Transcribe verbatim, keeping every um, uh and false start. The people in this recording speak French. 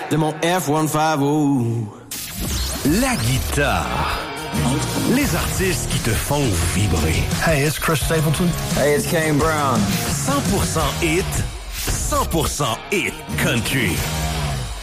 de mon F cent cinquante. La guitare. Les artistes qui te font vibrer. Hey, it's Chris Stapleton. Hey, it's Kane Brown. cent pour cent hit, cent pour cent hit country.